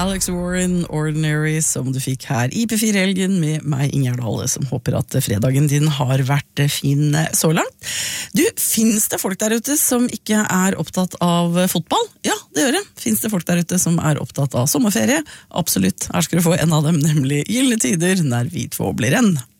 Alex Warren, Ordinary, som du fikk her i P4-helgen med meg, Ingjerd Hale, som håper at fredagen din har vært fin så langt. Du, finnes det folk der ute som ikke er opptatt av fotball? Ja, det gjør det. Finnes det folk der ute som er opptatt av sommerferie? Absolutt. Her skal du få en av dem, nemlig Gyldne tider, når vi två blir en.